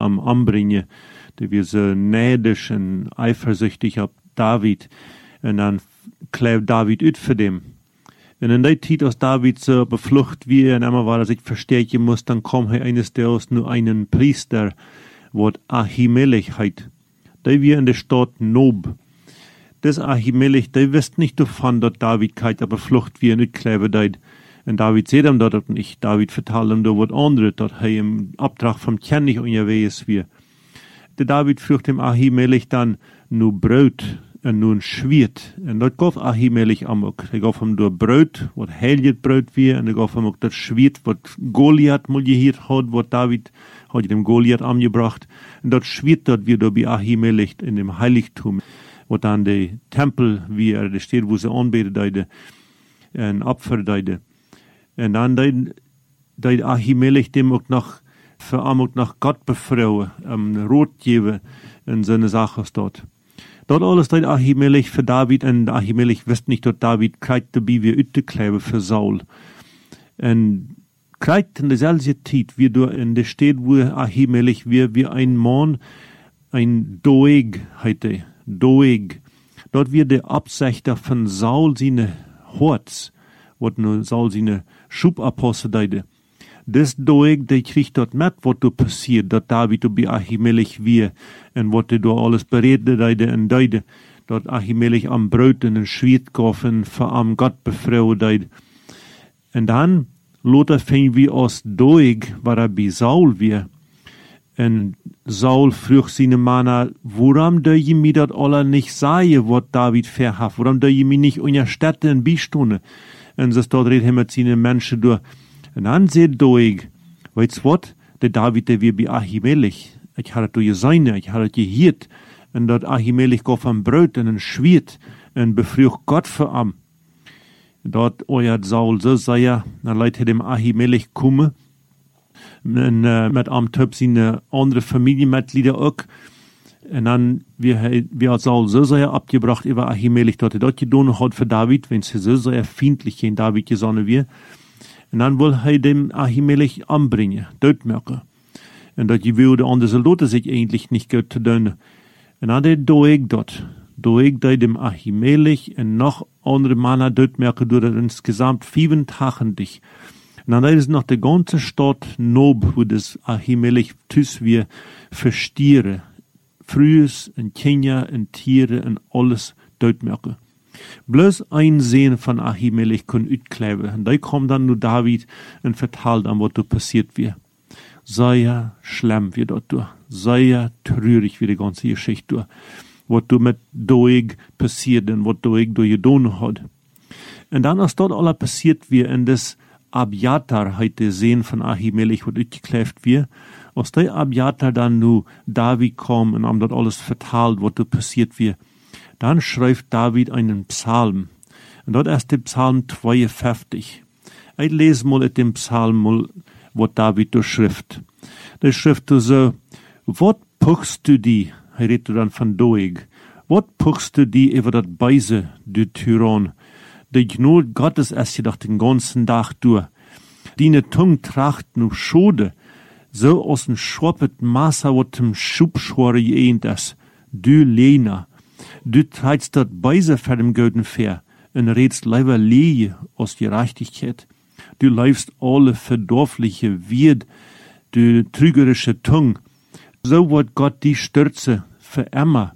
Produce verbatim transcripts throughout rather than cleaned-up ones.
am anbringen, die wir so neidisch und eifersüchtig auf David. Und dann klebt David ut für dem. Und in der Zeit, als David so beflucht wie und immer war, dass ich verstärken muss, dann kommt er eines Tages nur einen Priester, wird Ahimelech heit. Der wir in der Stadt Nob. Das Ahimelech, der wisst nicht davon, dass David kait, aber flucht wie nicht klebe deit. Und David sieht ihm dort nicht. David vertelt ihm da was anderes, dass er im Abtrag vom Kern nicht unterwegs wie. Der David flucht dem Ahimelech dann nur Brot und nur ein Schwert. Und dort gab Ahimelech amok. Er gab ihm nur Brot, was heiligt Brot wie, und er gab ihm auch das Schwert, was Goliath mal gehört hat, was David hat dem Goliath angebracht. Und das Schwert dort wird bei Ahimelech in dem Heiligtum, wo dann der Tempel, wie er da steht, wo sie anbetet, deide, ein Opfer, deide. Und dann deide, deide Ahimelech dem auch noch, für auch noch Gott befrauen, um, Rot geben, in so eine Sache dort. Dort alles deide Ahimelech für David, und Ahimelech wisst nicht, dass David kriegt dabei wie Ütteklebe für Saul. Und kriegt in derselben Zeit, wie du in der Stadt, wo Ahimelech wie, wie ein Mann, ein Doeg, heite, Doeg. Dort wird der Absächter von Saul seine Horts, wat nur Saul seine Schubapostel deide. Das Doeg, der kriegt dort mit, was da passiert, dass David bei Ahimelech wie, und was der da alles beredet deide und deide, dort Ahimelech am Brot und ein Schwert kaufen, für am Gott befrauen deide. Und dann, Lothar fing wie aus Doeg, war er bei Saul wie. Und Saul frug seine Männer, warum dö je mir dat alle nicht sagen, was David verhaft, warum dö je mir nicht unterstützen und beistunden. Und so dort redet er mit seinen Menschen durch. Und dann sagt Doeg, weißt du was, der David, der wir bei Ahimelech, ich hatte du gesehen, ich hatte gehört, und dort Ahimelech gab am Brot und ein Schwert, und befrug Gott für am. Dort euert Saul so sehr, dann leitet dem Ahimelech kommen, und, äh, mit am Töp seine andere Familienmitglieder auch. Und dann, wir, wir hat Saul so sehr abgebracht über Ahimelech, dort er dort gedonnen hat für David, wenn sie so sehr feindlich gegen David gesonnen wir. Und dann will er dem Ahimelech anbringen, Tötmerker. Und dort will der andere Soldaten sich eigentlich nicht gut zu tun. Und dann der Doeg dort. Doeg der dem Ahimelech und noch andere Männer Tötmerker durch insgesamt sieben Tage dich. Und dann ist noch die ganze Stadt Nob, wo das Ahimelech tüs wir verstiere. Frühes und Kinder und Tiere und alles Tötmerker. Bloß ein Sehen von Ahimelech kann utkleben. Und da kommt dann nur David und verteilt an, was da passiert wird. Sehr schlimm wird dort durch. Sehr traurig wie die ganze Geschichte durch. Was da mit Doeg passiert und was Doeg da getan hat. Und dann, als dort alles passiert wird, in das Abjatar, heute Sehen von Ahimelech, was utgeklebt wird, als der Abjatar dann nur David kommt und ihm dort alles verteilt, was da passiert wird, dann schreibt David einen Psalm. Und dort ist der Psalm zweiundfünfzig. Ich lese mal in dem Psalm mal, was David da schrift. Der schrift so, wat puchst du die, er redet dann von Doeg, wat puchst du die über dat Beise, du Tyrann? Der Gnade Gottes ist jedoch den ganzen Tag durch. Deine Tung tracht nu Schode, so aus dem schwappet Maße, wat dem Schubschwore geähnt ist. Du Lena, du treibst dat Beise für dem Göden fair, und redst leider Lehe aus Gerechtigkeit. Du leifst alle verdorfliche Wied, du trügerische Tung. So wird Gott die Stürze für immer.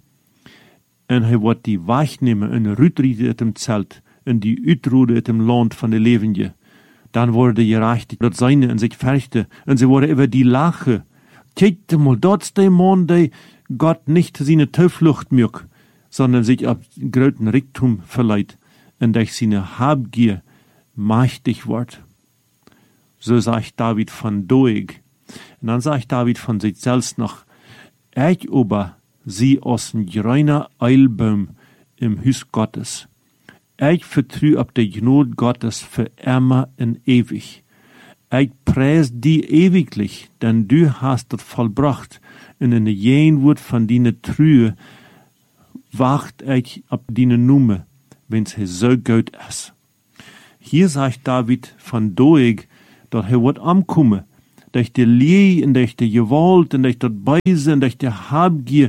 Und er wird die wegnehmen und rütriede im Zelt, und die Utrude im Land von der Lebende. Dann wurde gerechtigt, dort seine und sich färchte, und sie wurde über die Lache. Tjete mal, dort der Mann, der Gott nicht seine Zuflucht mögt, sondern sich ab gröten Reichtum verleiht, und durch seine Habgier mächtig wird. So sagt David von Doeg. Und dann sagt David von sich selbst noch, ich aber sie aus ein grüner Eilbaum im Hüs Gottes. Ich vertrü ab der Gnade Gottes für immer und ewig. Ich preis die ewiglich, denn du hast das vollbracht, und in der Jenwurt von deiner Trühe wacht ich ab deine Nummer, wenn's he so gut ist. Hier sagt David von Doeg, dass er wird ankommen, durch die Lee, und durch die Gewalt, und durch das Beise, und durch die Habgier,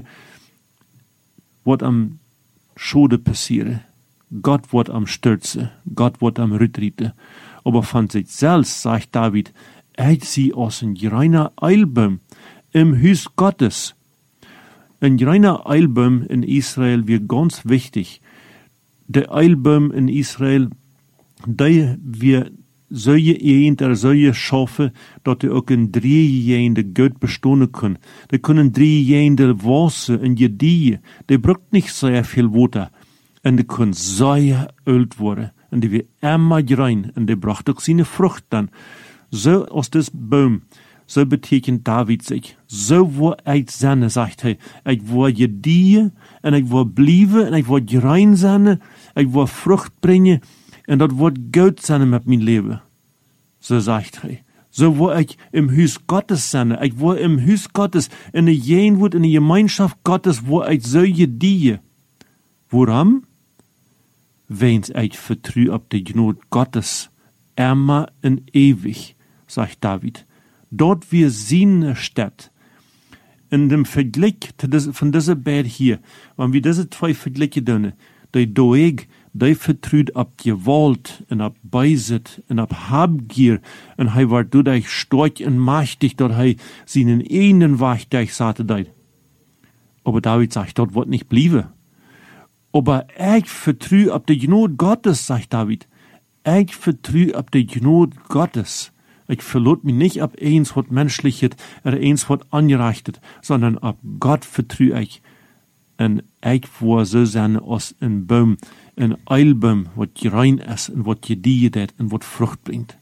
wird am Schode passieren. Gott wird am Stürzen, Gott wird am Rüttrieten. Aber von sich selbst, sagt David, er sie aus ein reiner Eilbaum im Haus Gottes. Ein reiner Eilbaum in Israel wird ganz wichtig. Der Eilbaum in Israel, der wir solche Ehen, der solche Schafe, dass die auch in drei Jahren gut bestehen können. Die können drei Jahre Wasser in Gedie. Die braucht nicht sehr viel Wasser. Und die können sehr alt werden. Und die wird immer rein. Und die braucht auch seine Frucht dann. So aus des Baum, so betekent David sich. So wo ich sein, sagt er. Ich will Gedie, und ich will bleiben, und ich will rein sein, ich will Frucht bringen, und das wird gut sein mit meinem Leben. So sagt er. So wo ich im Haus Gottes sein, ich will im Haus Gottes, in der Jenwood, in der Gemeinschaft Gottes, wo ich so Gedie. Warum? Wenn ich vertrue auf die Gnade Gottes, immer und ewig, sagt David. Dort wir seine Stadt. In dem Vergleich von dieser Bär hier, wenn wir diese zwei Vergleiche tun, die Doeg, die vertraut auf Gewalt und auf Beisit und auf Habgier, und er war dadurch stark und mächtig, dass er seinen einen Weg durchsagte. Aber David sagt, dort wird nicht bleiben. Aber ich vertraue auf die Gnade Gottes, sagt David. Ich vertraue auf die Gnade Gottes. Ich verlot mich nicht auf eins, was menschliches oder eins, was angerechtet, sondern auf Gott vertraue ich. Und ich war so sein aus ein Baum, ein Eilbaum, was rein ist und was gedeiht hat und was Frucht bringt.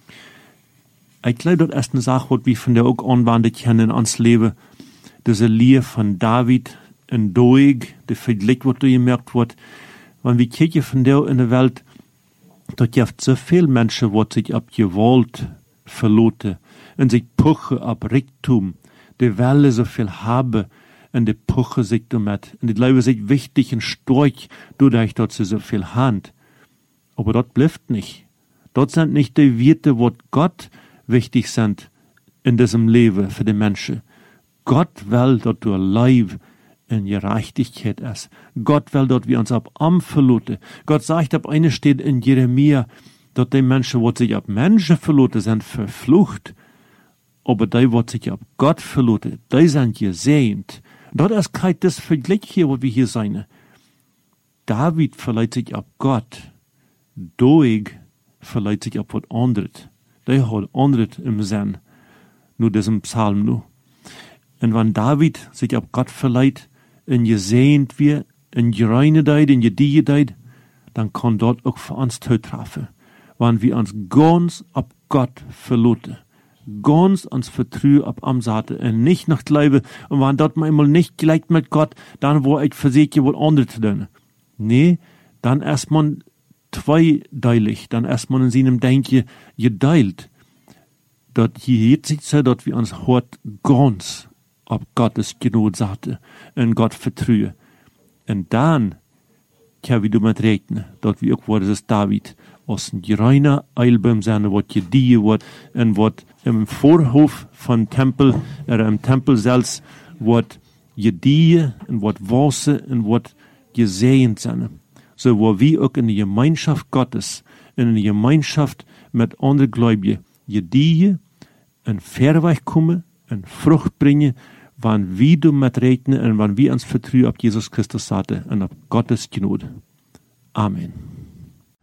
Ich glaube, das ist eine Sache, was wir von der auch anwenden können ans Leben. Diese Liebe von David und Doeg, der Vergleich, was da gemerkt wird. Wenn wir kicken von der in der Welt, dort gibt so viele Menschen, die sich ab Gewalt verloten und sich puchen ab Reichtum, die Welle so viel haben, und die puchen sich damit, und die Leute sich wichtig und stark, dadurch, dass sie so viel haben. Aber dort bleibt nicht. Dort sind nicht die Werte, wo Gott wichtig sind in diesem Leben für die Menschen. Gott will, dass du Leib in Gerechtigkeit ist. Gott will, dass wir uns ab Am verloten. Gott sagt, ab eine steht in Jeremia, dass die Menschen, die sich ab Menschen verloten, sind verflucht. Aber die, die sich ab Gott verloten, die sind gesegnet. Dort ist kein das Vergleich hier, wo wir hier sein. David verleiht sich ab Gott. Doeg verleiht sich ab was anderes. Der hat anderes im Sinn. Nur diesem Psalm nur. Und wenn David sich ab Gott verleiht, in gesehnt wir, in gereinigkeit, in gedeiht, dann kann dort auch für uns treffen. Wenn wir uns ganz ab Gott verloten, ganz uns vertrauen ab am Saate, und nicht nach Leibe, und wenn dort einmal nicht gleich mit Gott, dann wo ich versuche, was anderes zu tun. Nee, dann erst man zweideilig, dann erst man in seinem Denken geteilt. Dort hier sich so, dass wir uns hört ganz ab Gottes Gnade Saate, und Gott vertrauen. Und dann kann wir damit rechnen, dass wir auch, wo das ist David, aus ein reiner Eilbaum sein, was gedeiht wird, und was im Vorhof von Tempel, oder im Tempel selbst, wird gedeiht, und was Wasser, und was gesehen sein. So, wo wir auch in der Gemeinschaft Gottes, in der Gemeinschaft mit anderen Gläubigen, gedeiht, und Verweich kommen, und Frucht bringen, wann wir damit rechnen, und wann wir uns vertrauen auf Jesus Christus Saate, und auf Gottes Gnade. Amen.